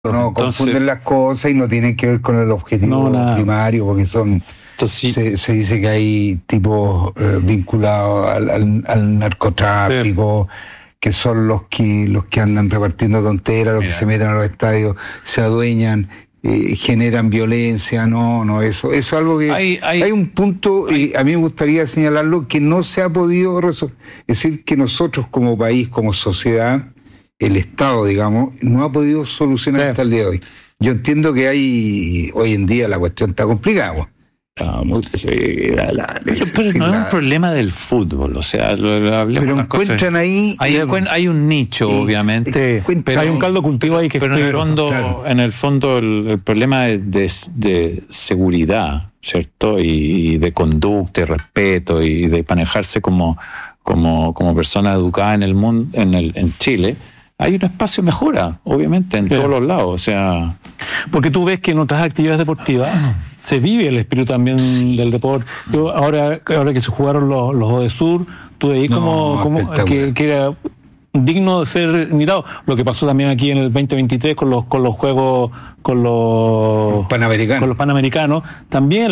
No, Entonces, confunden las cosas y no tienen que ver con el objetivo primario, porque son... Se dice que hay tipos vinculados al narcotráfico, que son los que andan repartiendo tonteras, los que se meten a los estadios, se adueñan, generan violencia. No, eso es algo que... Hay un punto, y a mí me gustaría señalarlo, que no se ha podido resolver. Es decir, que nosotros como país, como sociedad, el Estado, digamos, no ha podido solucionar hasta el día de hoy. Yo entiendo que hoy en día la cuestión está complicada. Pero no es un problema del fútbol, o sea, pero encuentran ahí... Hay un nicho, obviamente, pero hay un caldo cultivo ahí que... Pero en el fondo el problema de seguridad, ¿cierto? Y de conducta y respeto y de manejarse como persona educada en el mundo, en Chile, hay un espacio de mejora, obviamente, en todos los lados, o sea... Porque tú ves que en otras actividades deportivas se vive el espíritu también del deporte. Yo ahora que se jugaron los Odesur, tuve ahí que era digno de ser imitado. Lo que pasó también aquí en el 2023 con los juegos, con los Panamericanos. También